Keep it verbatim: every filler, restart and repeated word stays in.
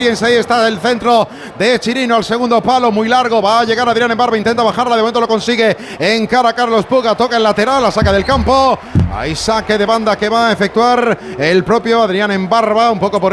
Ahí está el centro de Chirino al segundo palo, muy largo, va a llegar Adrián Embarba, intenta bajarla, de momento lo consigue, encara a Carlos Puga, toca el lateral, la saca del campo, hay saque de banda que va a efectuar el propio Adrián Embarba, un poco por